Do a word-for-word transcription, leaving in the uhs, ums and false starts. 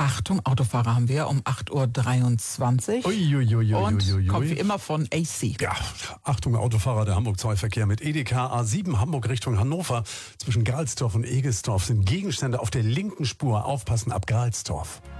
Achtung, Autofahrer haben wir um acht Uhr dreiundzwanzig. Uiuiuiui. Und kommt wie immer von A C. Ja, Achtung, Autofahrer, der Hamburg-zwei-Verkehr mit Edeka A sieben Hamburg Richtung Hannover. Zwischen Galsdorf und Egesdorf sind Gegenstände auf der linken Spur. Aufpassen ab Galsdorf.